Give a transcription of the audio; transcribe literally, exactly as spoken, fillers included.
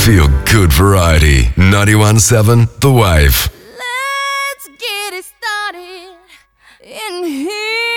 Feel good variety. ninety-one point seven The Wave. Let's get it started in here.